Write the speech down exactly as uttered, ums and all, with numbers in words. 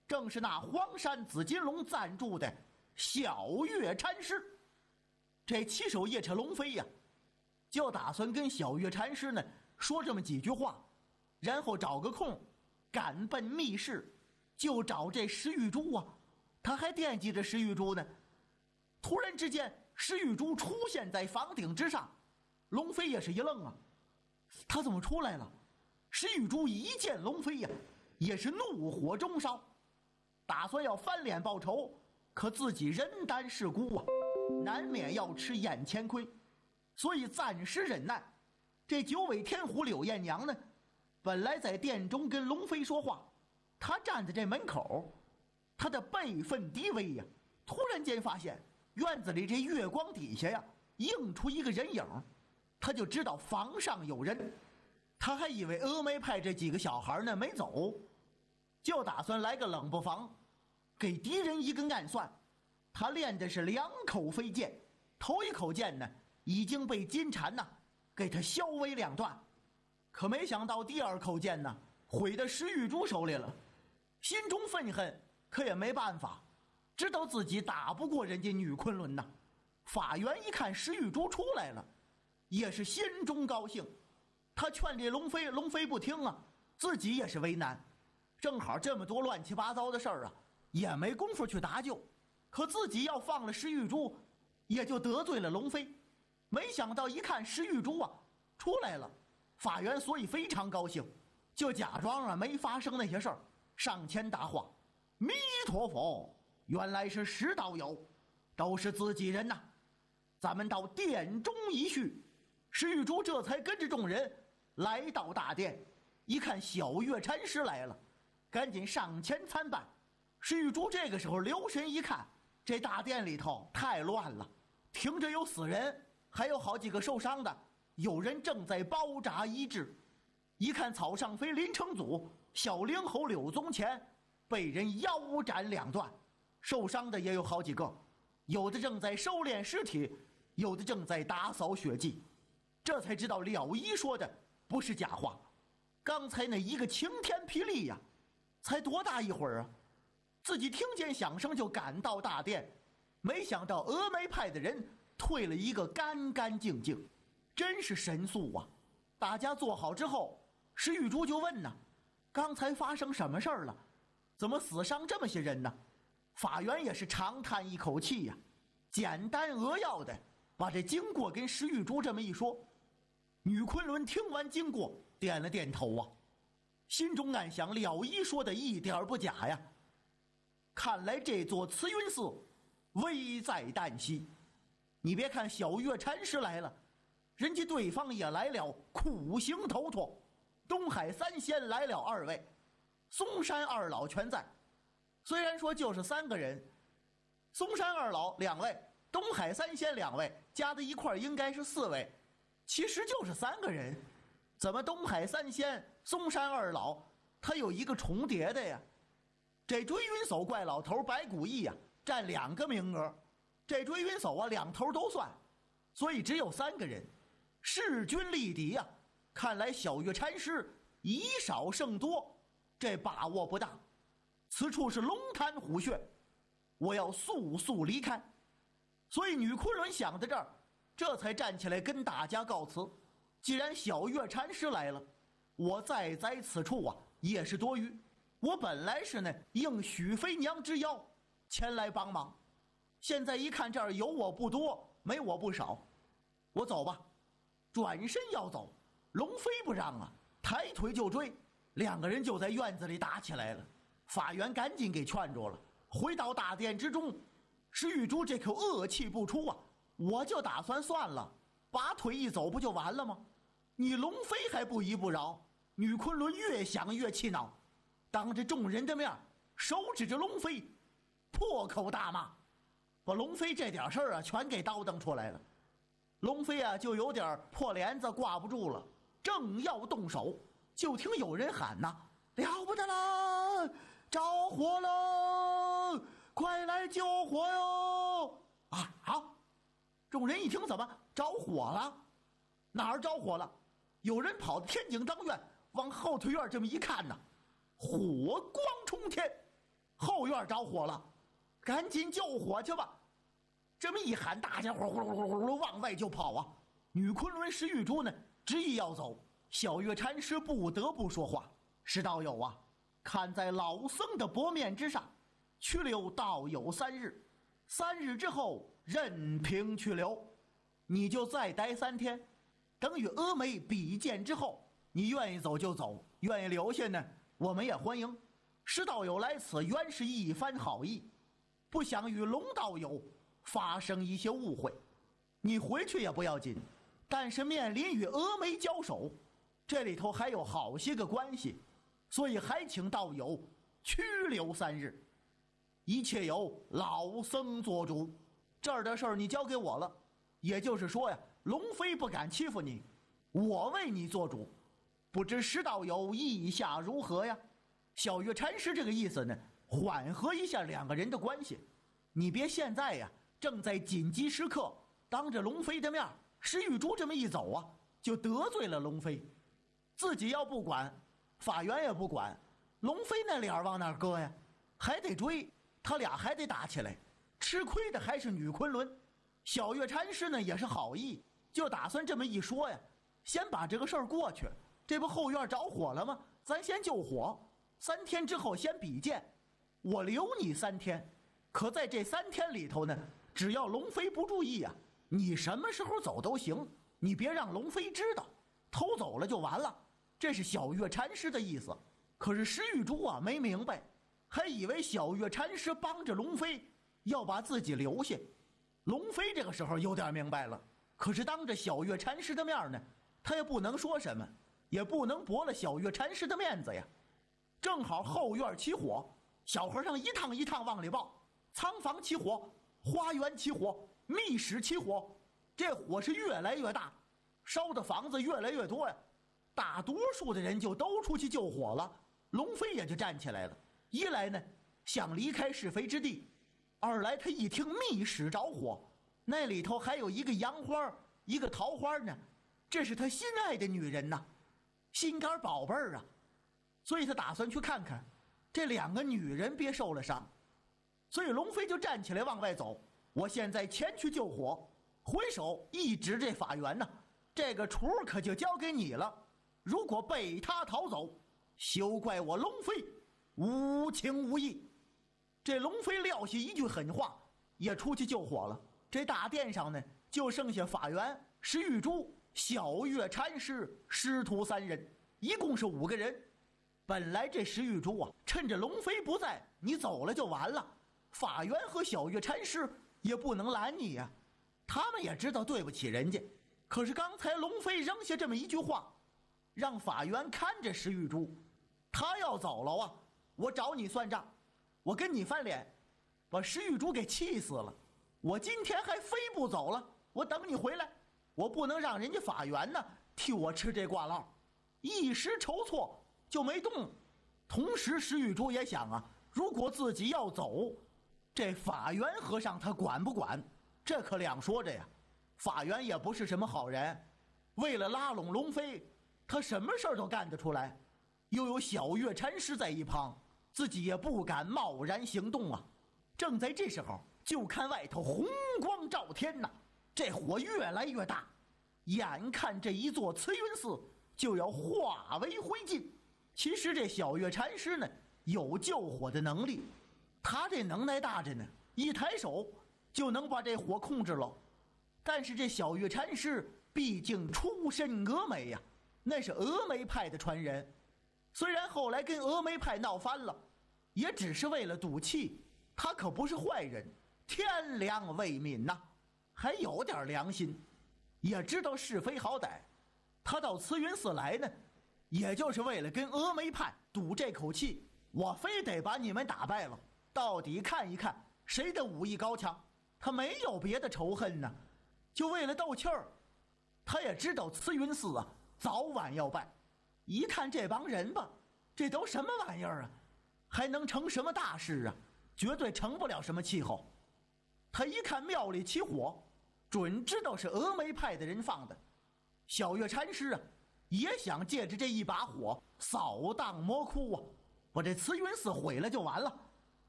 正是那黄山紫金龙赞助的小月禅师。这骑手夜叉龙飞呀，就打算跟小月禅师呢说这么几句话，然后找个空赶奔密室，就找这石玉珠啊。他还惦记着石玉珠呢。突然之间，石玉珠出现在房顶之上，龙飞也是一愣啊，他怎么出来了？石玉珠一见龙飞呀，也是怒火中烧，打算要翻脸报仇，可自己人单势孤啊，难免要吃眼前亏，所以暂时忍耐。这九尾天狐柳艳娘呢，本来在殿中跟龙飞说话，她站在这门口，她的辈分低微呀，突然间发现院子里这月光底下呀，映出一个人影，她就知道房上有人。她还以为峨眉派这几个小孩呢没走，就打算来个冷不防，给敌人一个暗算。他练的是两口飞剑，头一口剑呢已经被金蝉呐给他削为两段，可没想到第二口剑呢毁到石玉珠手里了，心中愤恨，可也没办法，知道自己打不过人家女昆仑呐。法元一看石玉珠出来了，也是心中高兴，他劝这龙飞，龙飞不听啊，自己也是为难，正好这么多乱七八糟的事儿啊，也没工夫去搭救，可自己要放了石玉珠，也就得罪了龙飞。没想到一看石玉珠啊出来了，法元所以非常高兴，就假装啊没发生那些事儿，上前答话：弥陀佛，原来是石道友，都是自己人呐、啊，咱们到殿中一叙。石玉珠这才跟着众人来到大殿，一看小月禅师来了，赶紧上前参拜。石玉珠这个时候留神一看，这大殿里头太乱了，停着有死人，还有好几个受伤的，有人正在包扎医治。一看草上飞林承祖、小灵猴柳宗乾被人腰斩两段，受伤的也有好几个，有的正在收敛尸体，有的正在打扫血迹。这才知道了医说的不是假话，刚才那一个晴天霹雳呀，才多大一会儿啊，自己听见响声就赶到大殿，没想到峨眉派的人退了一个干干净净，真是神速啊。大家坐好之后，石玉珠就问呢，刚才发生什么事儿了？怎么死伤这么些人呢？法元也是长叹一口气呀、啊，简单扼要的把这经过跟石玉珠这么一说。女昆仑听完经过，点了点头啊，心中暗想，了医说的一点不假呀，看来这座慈云寺危在旦夕。你别看小月禅师来了，人家对方也来了苦行头陀，东海三仙来了二位，嵩山二老全在。虽然说就是三个人，嵩山二老两位，东海三仙两位，加在一块应该是四位，其实就是三个人。怎么东海三仙、嵩山二老他有一个重叠的呀？这追云叟怪老头白骨义呀、啊，占两个名额，这追云叟啊两头都算，所以只有三个人，势均力敌呀、啊。看来小月禅师以少胜多，这把握不大。此处是龙潭虎穴，我要速速离开。所以女昆仑想到这儿，这才站起来跟大家告辞。既然小月禅师来了，我再在此处啊也是多余。我本来是呢应许飞娘之邀前来帮忙，现在一看这儿有我不多，没我不少，我走吧。转身要走，龙飞不让啊，抬腿就追，两个人就在院子里打起来了。法元赶紧给劝住了。回到大殿之中，石玉珠这口恶气不出啊，我就打算算了，拔腿一走不就完了吗？你龙飞还不依不饶。女昆仑越想越气恼，当着众人的面手指着龙飞，破口大骂，把龙飞这点事儿啊全给叨叨出来了。龙飞啊就有点破帘子挂不住了，正要动手，就听有人喊呐，了不得啦，着火了，快来救火哟！啊好，众人一听，怎么着火了？哪儿着火了？有人跑到天井张院，往后腿院这么一看呐，火光冲天，后后院着火了，赶紧救火去吧！这么一喊，大家伙呼噜呼噜呼噜往外就跑啊！女昆仑石玉珠呢，执意要走，小月禅师不得不说话：“石道友啊，看在老僧的薄面之上，去留道友三日，三日之后任凭去留，你就再待三天，等与峨眉比剑之后，你愿意走就走，愿意留下呢，我们也欢迎。石道友来此原是一番好意，不想与龙道友发生一些误会，你回去也不要紧，但是面临与峨眉交手，这里头还有好些个关系，所以还请道友拘留三日，一切由老僧做主。这儿的事儿你交给我了，也就是说呀，龙飞不敢欺负你，我为你做主，不知石道友意下如何呀？”小月禅师这个意思呢，缓和一下两个人的关系。你别现在呀，正在紧急时刻，当着龙飞的面，石玉珠这么一走啊，就得罪了龙飞。自己要不管，法源也不管，龙飞那脸往哪搁呀？还得追，他俩还得打起来，吃亏的还是女昆仑。小月禅师呢也是好意，就打算这么一说呀，先把这个事儿过去。这不后院着火了吗？咱先救火，三天之后先比剑，我留你三天。可在这三天里头呢，只要龙飞不注意啊，你什么时候走都行，你别让龙飞知道，偷走了就完了。这是小月禅师的意思。可是石玉珠啊没明白，还以为小月禅师帮着龙飞要把自己留下。龙飞这个时候有点明白了，可是当着小月禅师的面呢，他也不能说什么，也不能驳了小月禅师的面子呀。正好后院起火，小和尚一趟一趟往里报，仓房起火，花园起火，密室起火，这火是越来越大，烧的房子越来越多呀。大多数的人就都出去救火了，龙飞也就站起来了。一来呢，想离开是非之地；二来他一听密室着火，那里头还有一个杨花，一个桃花呢，这是他心爱的女人呐，心肝宝贝儿啊。所以他打算去看看，这两个女人别受了伤。所以龙飞就站起来往外走。我现在前去救火，回首一指这法源呢，这个厨可就交给你了。如果被他逃走，休怪我龙飞无情无义。这龙飞撂下一句狠话，也出去救火了。这大殿上呢，就剩下法源、石玉珠、小月禅师师徒三人，一共是五个人。本来这石玉珠啊，趁着龙飞不在，你走了就完了。法源和小月禅师也不能拦你呀、啊，他们也知道对不起人家。可是刚才龙飞扔下这么一句话，让法源看着石玉珠，他要走了啊，我找你算账，我跟你翻脸，把石玉珠给气死了。我今天还非不走了，我等你回来，我不能让人家法源呢替我吃这挂烙。一时筹措就没动。同时石玉珠也想啊，如果自己要走，这法源和尚他管不管，这可两说着呀。法源也不是什么好人，为了拉拢龙飞，他什么事儿都干得出来。又有小月禅师在一旁，自己也不敢贸然行动啊。正在这时候，就看外头红光照天呐，这火越来越大，眼看这一座慈云寺就要化为灰烬。其实这小月禅师呢，有救火的能力，他这能耐大着呢，一抬手就能把这火控制了。但是这小月禅师毕竟出身峨眉呀、啊，那是峨眉派的传人，虽然后来跟峨眉派闹翻了，也只是为了赌气，他可不是坏人，天良为民呐、啊，还有点良心，也知道是非好歹。他到慈云寺来呢，也就是为了跟峨眉派赌这口气，我非得把你们打败了，到底看一看谁的武艺高强。他没有别的仇恨呢，就为了斗气儿。他也知道慈云寺啊早晚要败，一看这帮人吧，这都什么玩意儿啊，还能成什么大事啊，绝对成不了什么气候。他一看庙里起火，准知道是峨眉派的人放的。小月禅师啊也想借着这一把火扫荡魔窟啊，把这慈云寺毁了就完了。